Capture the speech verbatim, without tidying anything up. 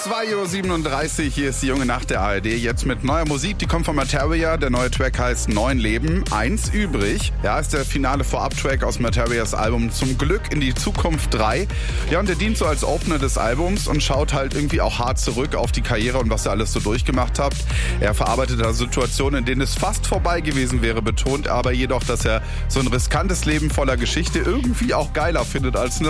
zwei Uhr siebenunddreißig, hier ist die junge Nacht der A R D. Jetzt mit neuer Musik, die kommt von Materia. Der neue Track heißt Neun Leben, eins übrig. Ja, ist der finale Vorab-Track aus Materias Album Zum Glück in die Zukunft drei. Ja, und der dient so als Opener des Albums und schaut halt irgendwie auch hart zurück auf die Karriere und was er alles so durchgemacht hat. Er verarbeitet da Situationen, in denen es fast vorbei gewesen wäre, betont aber jedoch, dass er so ein riskantes Leben voller Geschichte irgendwie auch geiler findet als eine